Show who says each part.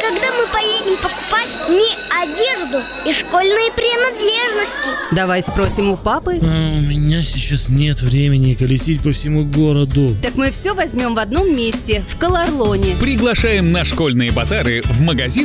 Speaker 1: когда мы поедем покупать мне одежду и школьные принадлежности?
Speaker 2: Давай спросим у папы.
Speaker 3: У меня сейчас нет времени колесить по всему городу.
Speaker 2: Так мы все возьмем в одном месте, в Колорлоне.
Speaker 4: Приглашаем на школьные базары в магазин